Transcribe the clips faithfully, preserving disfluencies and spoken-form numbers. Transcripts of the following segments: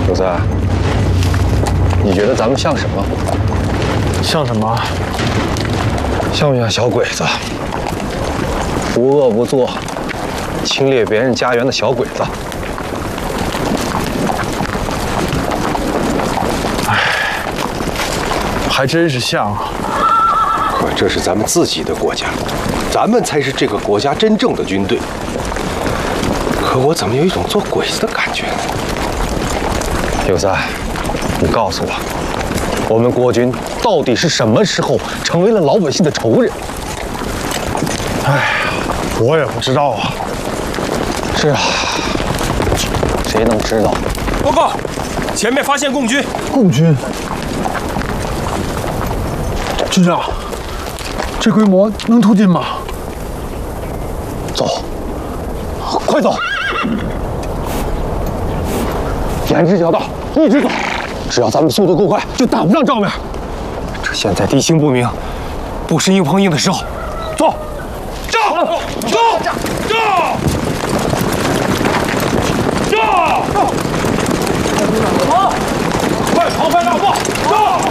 刘三，你觉得咱们像什么？ 像什么？ 像不像小鬼子？无恶不作，侵略别人家园的小鬼子。 唉，还真是像啊。 可这是咱们自己的国家，咱们才是这个国家真正的军队。可我怎么有一种做鬼子的感觉呢？ 刘三，你告诉我，我们国军到底是什么时候成为了老百姓的仇人？ 哎呀，我也不知道啊。 是啊，谁能知道？ 报告，前面发现共军。 共军，军长，这规模能突进吗？ 走，快走！沿着这条道一直走，只要咱们速度够快，就打不上正面。这现在地形不明，不是硬碰硬的时候。走， 走，走，走，走，好，快跑，快大步，走。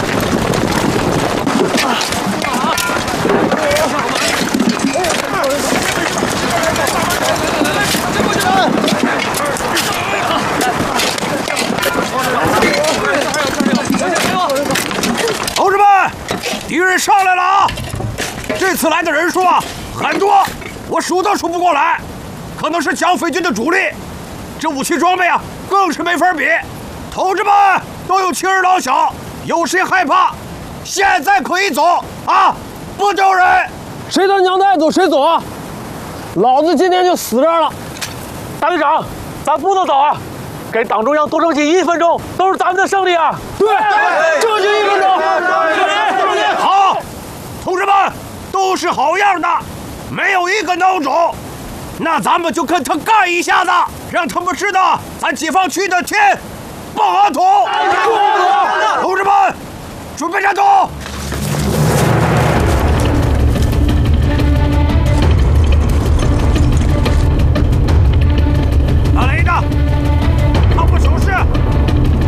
同志们，敌人上来了啊！这次来的人数啊很多，我数都数不过来，可能是蒋匪军的主力。这武器装备啊更是没法比。同志们都有亲儿老小，有谁害怕？现在可以走啊，不丢人。 谁他娘的爱走谁走啊！老子今天就死这儿了。大队长，咱不能走啊！给党中央多争取一分钟，都是咱们的胜利啊！对，争取一分钟。 好，同志们都是好样的，没有一个孬种。那咱们就跟他干一下子，让他们知道咱解放区的天不合土。同志们，准备战斗！